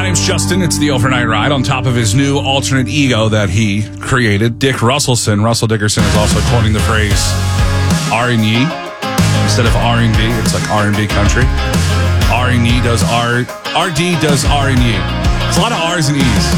name's Justin. It's the Overnight Ride on top of his new alternate ego that he created, Dick Russellson. Russell Dickerson is also coining the phrase R&Y. Instead of R&B, it's like R&B country. R&Y does R, RD does R&Y. It's a lot of R's and E's.